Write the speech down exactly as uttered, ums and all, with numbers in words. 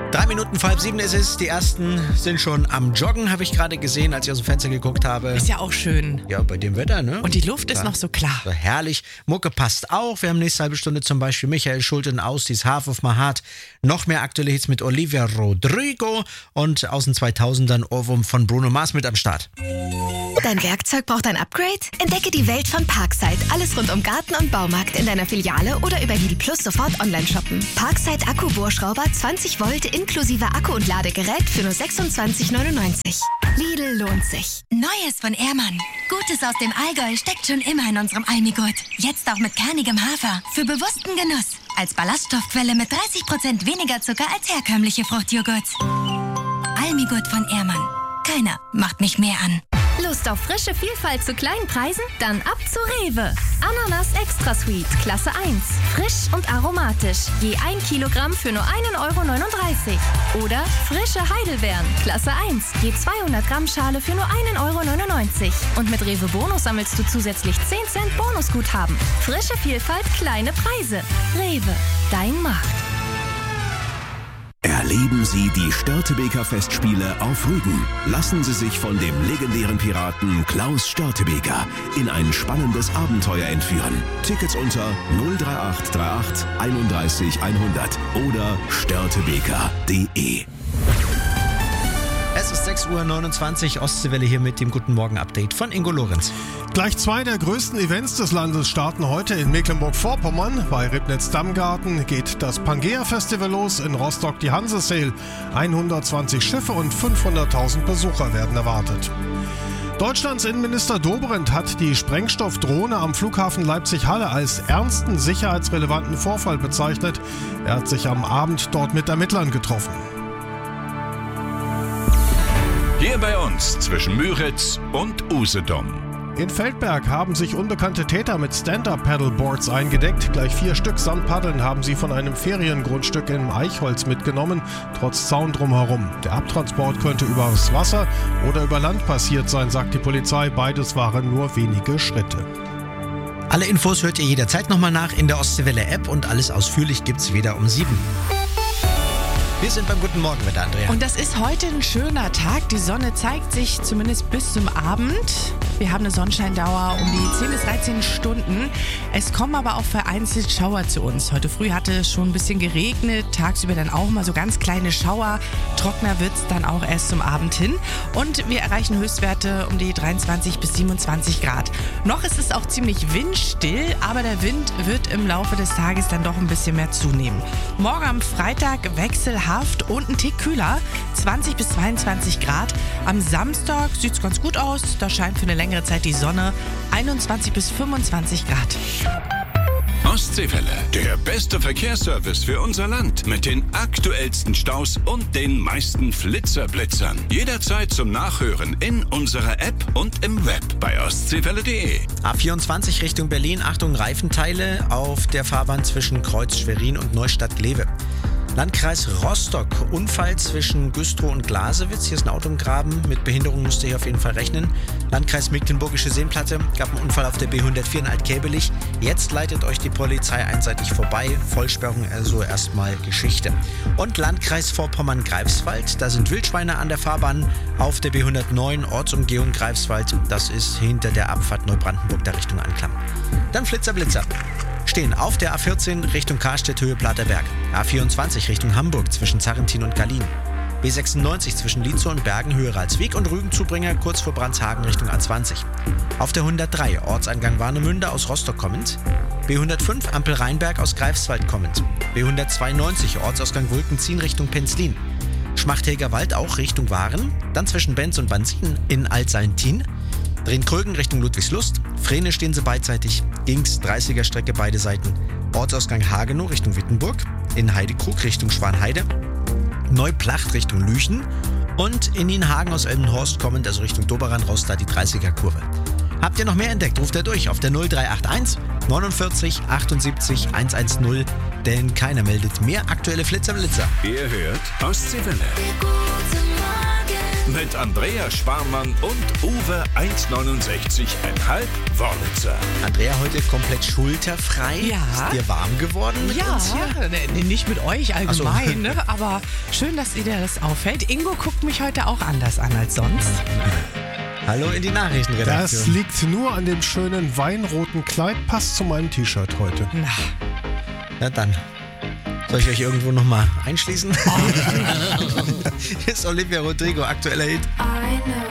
Drei Minuten vor halb sieben ist es. Die ersten sind schon am Joggen, habe ich gerade gesehen, als ich aus dem Fenster geguckt habe. Ist ja auch schön. Ja, bei dem Wetter, ne? Und die Luft ist ja. noch so klar. So herrlich. Mucke passt auch. Wir haben nächste halbe Stunde zum Beispiel Michael Schulte und Austis Half of My Heart. Noch mehr aktuelle Hits mit Olivia Rodrigo und aus den zweitausendern Ohrwurm von Bruno Mars mit am Start. Dein Werkzeug braucht ein Upgrade? Entdecke die Welt von Parkside. Alles rund um Garten und Baumarkt in deiner Filiale oder über Lidl Plus sofort online shoppen. Parkside Akkubohrschrauber zwanzig Volt inklusive Akku und Ladegerät für nur sechsundzwanzig neunundneunzig. Lidl lohnt sich. Neues von Ehrmann. Gutes aus dem Allgäu steckt schon immer in unserem Almigurt. Jetzt auch mit kernigem Hafer. Für bewussten Genuss. Als Ballaststoffquelle mit dreißig Prozent weniger Zucker als herkömmliche Fruchtjoghurts. Almigurt von Ehrmann. Keiner macht mich mehr an. Lust auf frische Vielfalt zu kleinen Preisen? Dann ab zu Rewe. Ananas Extra Sweet, Klasse eins. Frisch und aromatisch. Je ein Kilogramm für nur ein Euro neununddreißig. Oder frische Heidelbeeren, Klasse eins. Je zweihundert Gramm Schale für nur ein Euro neunundneunzig. Und mit Rewe Bonus sammelst du zusätzlich zehn Cent Bonusguthaben. Frische Vielfalt, kleine Preise. Rewe, dein Markt. Erleben Sie die Störtebeker Festspiele auf Rügen. Lassen Sie sich von dem legendären Piraten Klaus Störtebeker in ein spannendes Abenteuer entführen. Tickets unter null drei acht drei acht einunddreißig hundert oder störtebeker punkt de. Es ist sechs Uhr neunundzwanzig, Ostseewelle hier mit dem Guten Morgen-Update von Ingo Lorenz. Gleich zwei der größten Events des Landes starten heute in Mecklenburg-Vorpommern. Bei Ribnitz-Dammgarten geht das Pangea-Festival los, in Rostock die Hanse-Sail. hundertzwanzig Schiffe und fünfhunderttausend Besucher werden erwartet. Deutschlands Innenminister Dobrindt hat die Sprengstoffdrohne am Flughafen Leipzig-Halle als ernsten sicherheitsrelevanten Vorfall bezeichnet. Er hat sich am Abend dort mit Ermittlern getroffen. Hier bei uns zwischen Müritz und Usedom. In Feldberg haben sich unbekannte Täter mit Stand-Up-Paddleboards eingedeckt. Gleich vier Stück samt Paddeln haben sie von einem Feriengrundstück in Eichholz mitgenommen, trotz Zaun drumherum. Der Abtransport könnte übers Wasser oder über Land passiert sein, sagt die Polizei. Beides waren nur wenige Schritte. Alle Infos hört ihr jederzeit nochmal nach in der Ostseewelle-App und alles ausführlich gibt's wieder um sieben. Wir sind beim Guten Morgenwetter, Andrea. Und das ist heute ein schöner Tag. Die Sonne zeigt sich zumindest bis zum Abend. Wir haben eine Sonnenscheindauer um die zehn bis dreizehn Stunden. Es kommen aber auch vereinzelt Schauer zu uns. Heute früh hatte es schon ein bisschen geregnet, tagsüber dann auch mal so ganz kleine Schauer. Trockener wird es dann auch erst zum Abend hin. Und wir erreichen Höchstwerte um die dreiundzwanzig bis siebenundzwanzig Grad. Noch ist es auch ziemlich windstill, aber der Wind wird im Laufe des Tages dann doch ein bisschen mehr zunehmen. Morgen am Freitag wechselhaft und ein Tick kühler, zwanzig bis zweiundzwanzig Grad. Am Samstag sieht es ganz gut aus, da scheint für eine längere Zeit die Sonne, einundzwanzig bis fünfundzwanzig Grad. Ostseewelle, der beste Verkehrsservice für unser Land mit den aktuellsten Staus und den meisten Flitzerblitzern. Jederzeit zum Nachhören in unserer App und im Web bei ostseewelle punkt de. A vierundzwanzig Richtung Berlin, Achtung Reifenteile auf der Fahrbahn zwischen Kreuz Schwerin und Neustadt-Glewe. Landkreis Rostock, Unfall zwischen Güstrow und Glasewitz. Hier ist ein Auto im Graben. Mit Behinderung müsst ihr hier auf jeden Fall rechnen. Landkreis Mecklenburgische Seenplatte, gab einen Unfall auf der B hundertvier in Altkebelich. Jetzt leitet euch die Polizei einseitig vorbei. Vollsperrung, also erstmal Geschichte. Und Landkreis Vorpommern-Greifswald, da sind Wildschweine an der Fahrbahn auf der B hundertneun, Ortsumgehung Greifswald. Das ist hinter der Abfahrt Neubrandenburg der Richtung Anklam. Dann Flitzer, Blitzer. Stehen auf der A vierzehn Richtung Karstedt, Höhe Platerberg. A vierundzwanzig Richtung Hamburg zwischen Zarrentin und Gallien. B sechsundneunzig zwischen Lietzow und Bergen, Höhe Ralswiek und Rügenzubringer kurz vor Brandshagen Richtung A zwanzig. Auf der hundertdrei Ortseingang Warnemünde aus Rostock kommend. B hundertfünf Ampel Rheinberg aus Greifswald kommend. B hundertzweiundneunzig Ortsausgang Wulkenziehen Richtung Penzlin. Schmachthäger Wald auch Richtung Waren. Dann zwischen Benz und Banzin in Altsalentin. Drehen-Krögen Richtung Ludwigslust. Frene stehen sie beidseitig. Gings dreißiger Strecke beide Seiten. Ortsausgang Hagenow Richtung Wittenburg. In Heidekrug Richtung Schwanheide. Neuplacht Richtung Lüchen. Und in Nienhagen aus Elbenhorst kommend, also Richtung Doberan raus, da die dreißiger Kurve. Habt ihr noch mehr entdeckt? Ruft er durch auf der null drei acht eins neunundvierzig achtundsiebzig hundertzehn, denn keiner meldet mehr aktuelle Flitzerblitzer. Ihr hört Ostseewelle. Guten Morgen. mit Andrea Sparmann und Uwe eins neunundsechzig Komma fünf Wörlitzer. Andrea, heute komplett schulterfrei. Ja. Ist dir warm geworden mit Ja, uns hier? nee, nicht mit euch allgemein, so. ne? Aber schön, dass dir das auffällt. Ingo guckt mich heute auch anders an als sonst. Hallo in die Nachrichtenredaktion. Das liegt nur an dem schönen weinroten Kleid. Passt zu meinem T-Shirt heute. Na, Na dann. Soll ich euch irgendwo nochmal einschließen? Hier ist Olivia Rodrigo, aktueller Hit.